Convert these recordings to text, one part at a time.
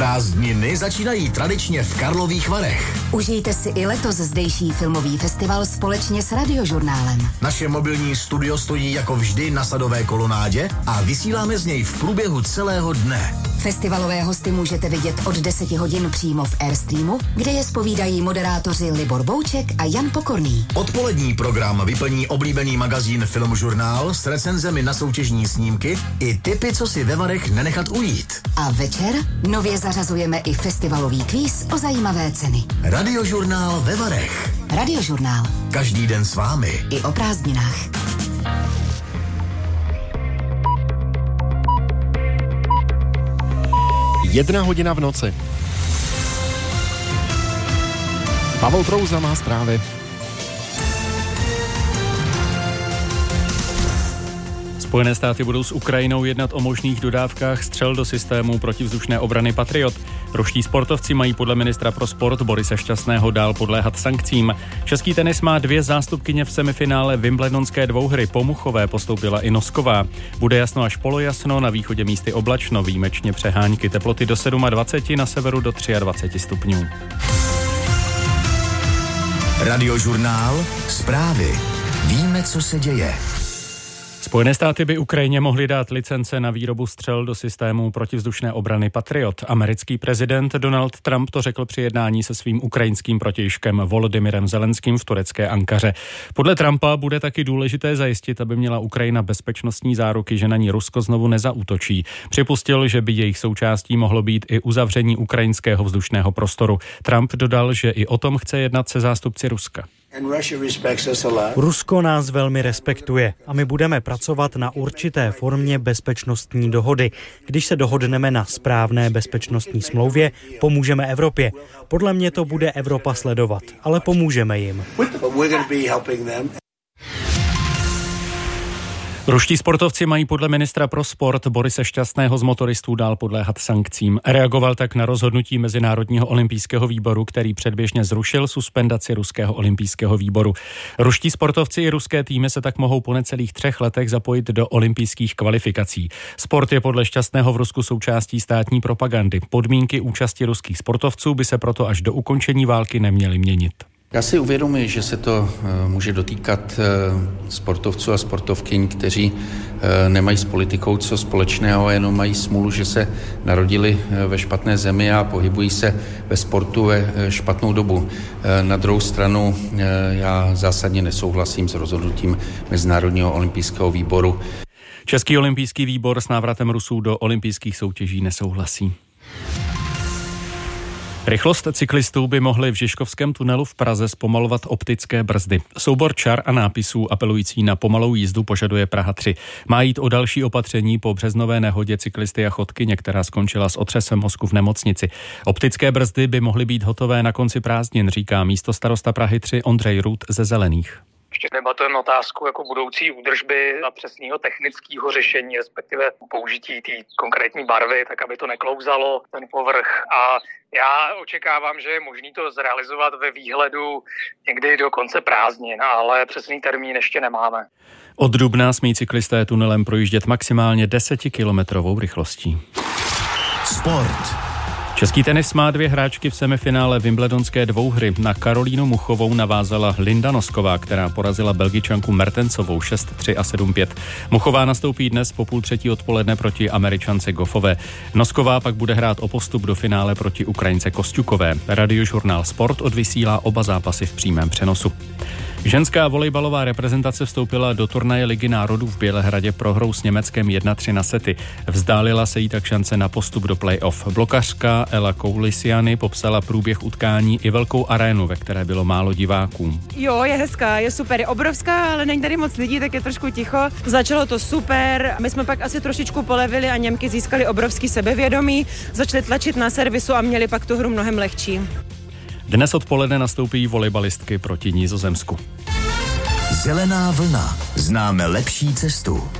Prázdniny začínají tradičně v Karlových Varech. Užijte si i letos zdejší filmový festival společně s Radiožurnálem. Naše mobilní studio stojí jako vždy na Sadové kolonádě a vysíláme z něj v průběhu celého dne. Festivalové hosty můžete vidět od 10 hodin přímo v Airstreamu, kde je zpovídají moderátoři Libor Bouček a Jan Pokorný. Odpolední program vyplní oblíbený magazín Filmžurnál s recenzemi na soutěžní snímky i tipy, co si ve Varech nenechat ujít. A večer nově zařazujeme i festivalový kvíz o zajímavé ceny. Radiožurnál ve Varech. Radiožurnál. Každý den s vámi. I o prázdninách. Jedna hodina v noci. Pavel Trouza má zprávy. Spojené státy budou s Ukrajinou jednat o možných dodávkách střel do systému protivzdušné obrany Patriot. Ruští sportovci mají podle ministra pro sport Borise Šťastného dál podléhat sankcím. Český tenis má 2 zástupkyně v semifinále wimbledonské dvouhry. Po Muchové postoupila i Nosková. Bude jasno až polojasno, na východě místy oblačno, výjimečně přehánky, teploty do 27, na severu do 23 stupňů. Radiožurnál, zprávy. Víme, co se děje. Spojené státy by Ukrajině mohly dát licence na výrobu střel do systému protivzdušné obrany Patriot. Americký prezident Donald Trump to řekl při jednání se svým ukrajinským protějškem Volodymyrem Zelenským v turecké Ankaře. Podle Trumpa bude taky důležité zajistit, aby měla Ukrajina bezpečnostní záruky, že na ní Rusko znovu nezaútočí. Připustil, že by jejich součástí mohlo být i uzavření ukrajinského vzdušného prostoru. Trump dodal, že i o tom chce jednat se zástupci Ruska. Rusko nás velmi respektuje a my budeme pracovat na určité formě bezpečnostní dohody. Když se dohodneme na správné bezpečnostní smlouvě, pomůžeme Evropě. Podle mě to bude Evropa sledovat, ale pomůžeme jim. Ruští sportovci mají podle ministra pro sport Borise Šťastného z motoristů dál podléhat sankcím. Reagoval tak na rozhodnutí Mezinárodního olympijského výboru, který předběžně zrušil suspendaci Ruského olympijského výboru. Ruští sportovci i ruské týmy se tak mohou po necelých 3 letech zapojit do olympijských kvalifikací. Sport je podle Šťastného v Rusku součástí státní propagandy. Podmínky účasti ruských sportovců by se proto až do ukončení války neměly měnit. Já si uvědomuji, že se to může dotýkat sportovců a sportovkyň, kteří nemají s politikou co společného a jenom mají smůlu, že se narodili ve špatné zemi a pohybují se ve sportu ve špatnou dobu. Na druhou stranu já zásadně nesouhlasím s rozhodnutím Mezinárodního olympijského výboru. Český olympijský výbor s návratem Rusů do olympijských soutěží nesouhlasí. Rychlost cyklistů by mohly v Žižkovském tunelu v Praze zpomalovat optické brzdy. Soubor čar a nápisů apelující na pomalou jízdu požaduje Praha 3. Má jít o další opatření po březnové nehodě cyklisty a chodkyně, která skončila s otřesem mozku v nemocnici. Optické brzdy by mohly být hotové na konci prázdnin, říká místostarosta Prahy 3 Ondřej Růd ze Zelených. Ještě debatujeme otázku jako budoucí údržby a přesného technického řešení, respektive použití té konkrétní barvy, tak aby to neklouzalo ten povrch. A já očekávám, že je možné to zrealizovat ve výhledu někdy do konce prázdnin, ale přesný termín ještě nemáme. Od dubna smí cyklisté tunelem projíždět maximálně 10kilometrovou rychlostí. Sport. Český tenis má 2 hráčky v semifinále wimbledonské dvouhry. Na Karolínu Muchovou navázala Linda Nosková, která porazila Belgičanku Mertensovou 6-3 a 7-5. Muchová nastoupí dnes po 2:30 odpoledne proti Američance Goffové. Nosková pak bude hrát o postup do finále proti Ukrajince Kosťukové. Radiožurnál Sport odvysílá oba zápasy v přímém přenosu. Ženská volejbalová reprezentace vstoupila do turnaje Ligy národů v Bělehradě prohrou s Německem 1-3 na sety. Vzdálila se jí tak šance na postup do play-off. Blokařka Ela Koulisiany popsala průběh utkání i velkou arénu, ve které bylo málo diváků. Jo, je hezká, je super, je obrovská, ale není tady moc lidí, tak je trošku ticho. Začalo to super, my jsme pak asi trošičku polevili a Němky získali obrovský sebevědomí, začali tlačit na servisu a měli pak tu hru mnohem lehčí. Dnes odpoledne nastoupí volejbalistky proti Nizozemsku. Zelená vlna. Známe lepší cestu.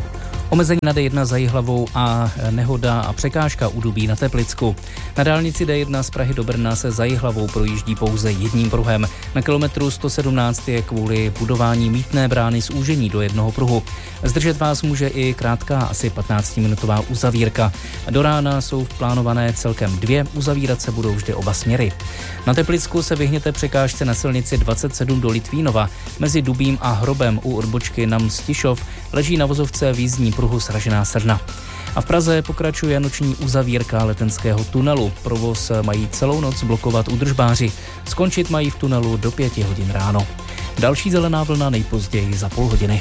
Omezení na D1 za Jihlavou a nehoda a překážka u Dubí na Teplicku. Na dálnici D1 z Prahy do Brna se za Jihlavou projíždí pouze jedním pruhem. Na kilometru 117 je kvůli budování mýtné brány zúžení do jednoho pruhu. Zdržet vás může i krátká, asi 15-minutová uzavírka. Do rána jsou plánované celkem 2, uzavírat se budou vždy oba směry. Na Teplicku se vyhněte překážce na silnici 27 do Litvínova. Mezi Dubím a Hrobem u odbočky na Mstišov leží na vozovce v jízdním pruhu Sražená Srna. A v Praze pokračuje noční uzavírka Letenského tunelu. Provoz mají celou noc blokovat údržbáři. Skončit mají v tunelu do 5 hodin ráno. Další zelená vlna nejpozději za půl hodiny.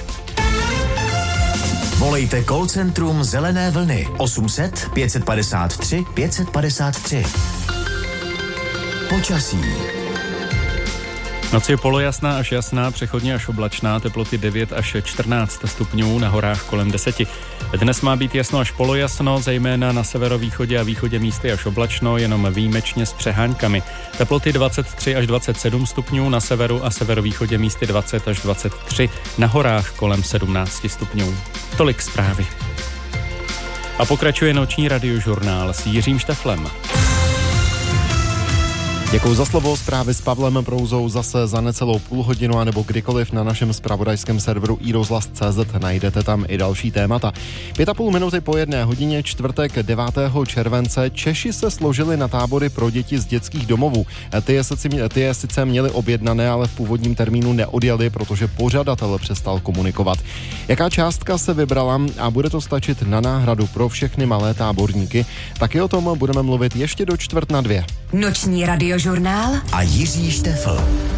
Volejte call centrum Zelené vlny 800 553 553. Počasí. Noc je polojasná až jasná, přechodně až oblačná, teploty 9 až 14 stupňů, na horách kolem 10. Dnes má být jasno až polojasno, zejména na severovýchodě a východě místy až oblačno, jenom výjimečně s přeháňkami. Teploty 23 až 27 stupňů, na severu a severovýchodě místy 20 až 23, na horách kolem 17 stupňů. Tolik zprávy. A pokračuje noční radiožurnál s Jiřím Šteflem. Děkuji za slovo, zprávy s Pavlem Prouzou zase za necelou půl hodinu, anebo kdykoliv na našem zpravodajském serveru iRozhlas.cz najdete tam i další témata. 5,5 minuty po 1 hodině čtvrtek 9. července Češi se složili na tábory pro děti z dětských domovů. Ty je sice měli objednané, ale v původním termínu neodjeli, protože pořadatel přestal komunikovat. Jaká částka se vybrala a bude to stačit na náhradu pro všechny malé táborníky? Taky o tom budeme mluvit ještě do 1:45. Noční radiožurnál a Jiří Štefl.